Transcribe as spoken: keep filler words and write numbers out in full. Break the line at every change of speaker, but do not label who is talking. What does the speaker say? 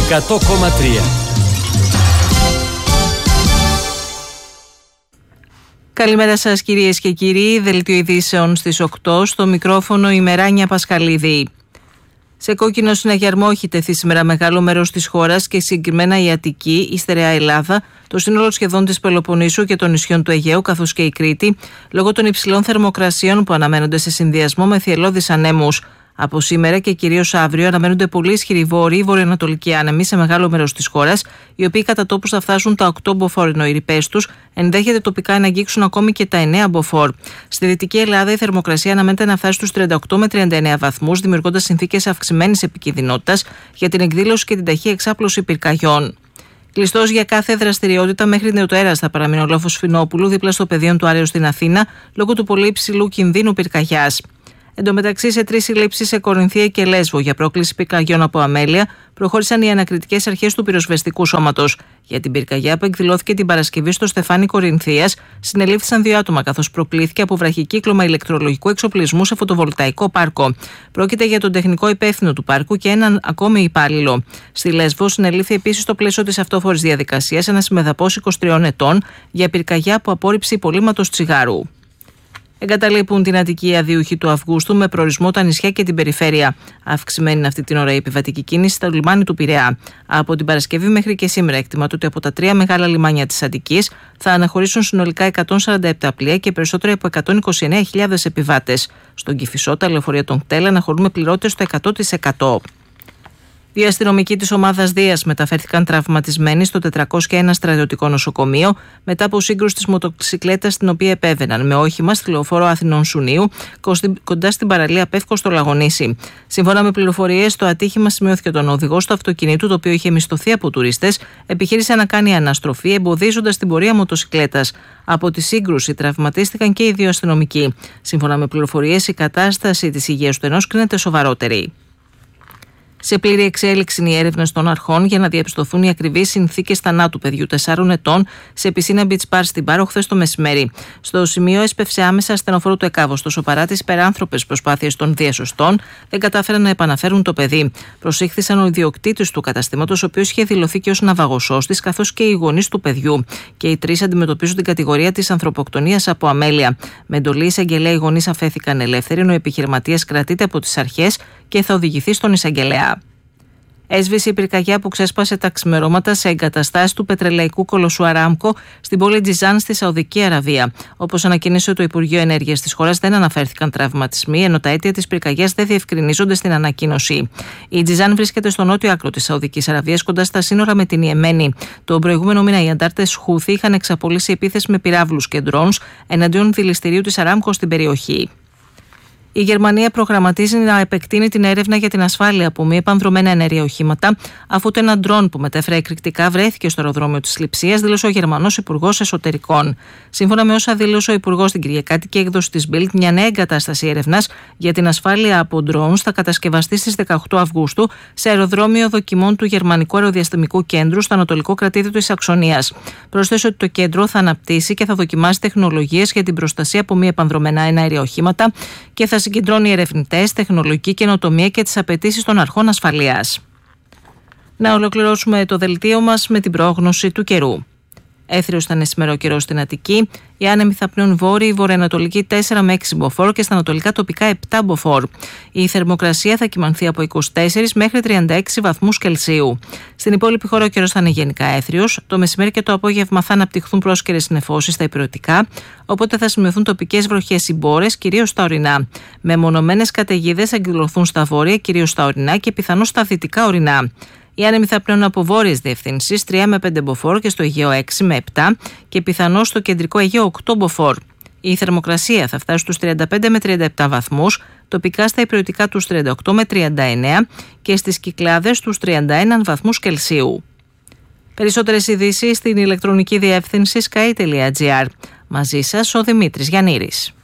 εκατό κόμμα τρία.
Καλημέρα σας κυρίες και κύριοι, δελτίο ειδήσεων στις οκτώ, στο μικρόφωνο η Μεράνια Πασχαλίδη. Σε κόκκινο συναγερμό έχει τεθεί σήμερα μεγάλο μέρος της χώρας και συγκεκριμένα η Αττική, η στερεά Ελλάδα, το σύνολο σχεδόν της Πελοποννήσου και των νησιών του Αιγαίου καθώς και η Κρήτη, λόγω των υψηλών θερμοκρασιών που αναμένονται σε συνδυασμό με θυελλώδεις ανέμους. Από σήμερα και κυρίως αύριο αναμένονται πολύ ισχυροί βόρειοι βορειοανατολικοί άνεμοι σε μεγάλο μέρος της χώρας, οι οποίοι κατά τόπους θα φτάσουν τα οκτώ μποφόρ, ενώ οι ρηπές τους ενδέχεται τοπικά να αγγίξουν ακόμη και τα εννέα μποφόρ. Στη Δυτική Ελλάδα η θερμοκρασία αναμένεται να φτάσει στους τριάντα οκτώ με τριάντα εννέα βαθμούς, δημιουργώντας συνθήκες αυξημένης επικινδυνότητας για την εκδήλωση και την ταχεία εξάπλωση πυρκαγιών. Κλειστός για κάθε δραστηριότητα μέχρι νεοτέρας θα παραμείνει ο λόφος Φινόπουλου δίπλα στο πεδίο του Άρεως στην Αθήνα, λόγω του πολύ υψηλού κινδύνου πυρκαγιάς. Εν τω μεταξύ, σε τρεις συλλήψεις σε Κορινθία και Λέσβο για πρόκληση πυρκαγιών από αμέλεια, προχώρησαν οι ανακριτικές αρχές του πυροσβεστικού σώματος. Για την πυρκαγιά που εκδηλώθηκε την Παρασκευή στο Στεφάνι Κορινθίας, συνελήφθησαν δύο άτομα, καθώς προκλήθηκε από βραχικύκλωμα ηλεκτρολογικού εξοπλισμού σε φωτοβολταϊκό πάρκο. Πρόκειται για τον τεχνικό υπεύθυνο του πάρκου και έναν ακόμη υπάλληλο. Στη Λέσβο, συνελήφθη επίσης στο πλαίσιο της αυτόφορης διαδικασίας ένας μεδαπός είκοσι τριών ετών για πυρκαγιά από απόρριψη υπολείμματος τσιγάρου. Εγκαταλείπουν την Αττική αδίουχοι του Αυγούστου με προορισμό τα νησιά και την περιφέρεια. Αυξημένη είναι αυτή την ώρα η επιβατική κίνηση στα λιμάνι του Πειραιά. Από την Παρασκευή μέχρι και σήμερα εκτιμάται ότι από τα τρία μεγάλα λιμάνια της Αττικής θα αναχωρήσουν συνολικά εκατόν σαράντα επτά πλοία και περισσότεροι από εκατόν είκοσι εννέα χιλιάδες επιβάτες. Στον Κηφισό, τα λεωφορεία των ΚΤΕΛ αναχωρούν με πληρότητες στο εκατό τοις εκατό. Δύο αστυνομικοί της ομάδας Δίας μεταφέρθηκαν τραυματισμένοι στο τετρακόσια ένα στρατιωτικό νοσοκομείο μετά από σύγκρουση της μοτοσικλέτας στην οποία επέβαιναν με όχημα στη λεωφόρο Αθηνών Σουνίου κοντά στην παραλία Πεύκο στο Λαγονήσι. Σύμφωνα με πληροφορίες, το ατύχημα σημειώθηκε όταν ο οδηγός του αυτοκινήτου, το οποίο είχε μισθωθεί από τουρίστες, επιχείρησε να κάνει αναστροφή εμποδίζοντας την πορεία μοτοσικλέτας. Από τη σύγκρουση τραυματίστηκαν και οι δύο αστυνομικοί. Σύμφωνα με πληροφορίες, η κατάσταση της υγείας του ενός κρίνεται σοβαρότερη. Σε πλήρη εξέλιξη είναι οι έρευνες των αρχών για να διαπιστωθούν οι ακριβείς συνθήκες θανάτου παιδιού τεσσάρων ετών σε πισίνα beach bar στην Πάρο χθες το μεσημέρι. Στο σημείο έσπευσε άμεσα ασθενοφόρο του ΕΚΑΒ, ωστόσο παρά τις υπεράνθρωπες προσπάθειες των διασωστών, δεν κατάφεραν να επαναφέρουν το παιδί. Προσήχθησαν ο ιδιοκτήτης του καταστήματος, ο οποίος είχε δηλωθεί και ως ναυαγοσώστης, καθώς και οι γονείς του παιδιού. Και οι τρεις αντιμετωπίζουν την κατηγορία της ανθρωποκτονίας από αμέλεια. Με εντολή εισαγγελέα, οι γονείς αφέθηκαν ελεύθεροι, ενώ ο επιχειρηματίας κρατείται από τις αρχές και θα οδηγηθεί στον εισαγγελέα. Έσβησε η πυρκαγιά που ξέσπασε τα ξημερώματα σε εγκαταστάσεις του πετρελαϊκού κολοσσού Αράμκο στην πόλη Τζιζάν στη Σαουδική Αραβία. Όπως ανακοίνωσε το Υπουργείο Ενέργειας της χώρας, δεν αναφέρθηκαν τραυματισμοί, ενώ τα αίτια της πυρκαγιάς δεν διευκρινίζονται στην ανακοίνωση. Η Τζιζάν βρίσκεται στο νότιο άκρο της Σαουδικής Αραβίας, κοντά στα σύνορα με την Ιεμένη. Τον προηγούμενο μήνα οι αντάρτες Χούθη είχαν εξαπολύσει επίθεση με πυράβλους και ντρόουνς εναντίον δηληστηρίου της Αράμκο στην περιοχή. Η Γερμανία προγραμματίζει να επεκτείνει την έρευνα για την ασφάλεια από μη επανδρομένα εναέρια οχήματα, αφού το ένα ντρόν που μετέφερε εκρηκτικά βρέθηκε στο αεροδρόμιο της Λειψίας, δήλωσε ο Γερμανός Υπουργός Εσωτερικών. Σύμφωνα με όσα δήλωσε ο Υπουργός στην Κυριακάτικη έκδοση της Bild, μια νέα εγκατάσταση έρευνας για την ασφάλεια από ντρόν θα κατασκευαστεί στις δεκαοκτώ Αυγούστου σε αεροδρόμιο δοκιμών του Γερμανικού Αεροδιαστημικού Κέντρου στο Ανατολικό Κρατήδιο της Σαξονίας. Πρόσθεσε ότι το κέντρο θα αναπτύσσει και θα δοκιμάσει τεχνολογίες για την προστασία από μη επανδρομένα εναέρια οχήματα και θα συγκεντρώνει ερευνητές, τεχνολογική καινοτομία και τις απαιτήσεις των αρχών ασφαλείας. Να ολοκληρώσουμε το δελτίο μας με την πρόγνωση του καιρού. Έθριος θα είναι σήμερα ο καιρός στην Αττική. Οι άνεμοι θα πνέουν βόρειοι, βορειοανατολικοί τέσσερα με έξι μποφόρ και στα ανατολικά τοπικά επτά μποφόρ. Η θερμοκρασία θα κυμανθεί από είκοσι τέσσερα μέχρι τριάντα έξι βαθμούς Κελσίου. Στην υπόλοιπη χώρα ο καιρός θα είναι γενικά έθριος. Το μεσημέρι και το απόγευμα θα αναπτυχθούν πρόσκαιρες νεφώσεις στα υπηρετικά, οπότε θα σημειωθούν τοπικές βροχές ή μπόρες, κυρίως στα ορεινά. Μεμονωμένες καταιγίδες θα εκδηλωθούν στα βόρεια, κυρίως στα ορεινά και πιθανώς στα δυτικά ορεινά. Οι άνεμοι θα πνέουν από βόρειες διευθύνσεις τρία με πέντε μποφόρ και στο Αιγαίο έξι με επτά και πιθανώς στο κεντρικό Αιγαίο οκτώ μποφόρ. Η θερμοκρασία θα φτάσει στους τριάντα πέντε με τριάντα επτά βαθμούς, τοπικά στα υπηρετικά τους τριάντα οκτώ με τριάντα εννέα και στις Κυκλάδες τους τριάντα ένα βαθμούς Κελσίου. Περισσότερες ειδήσεις στην ηλεκτρονική διεύθυνση sky τελεία gr. Μαζί σας ο Δημήτρης Γιαννήρης.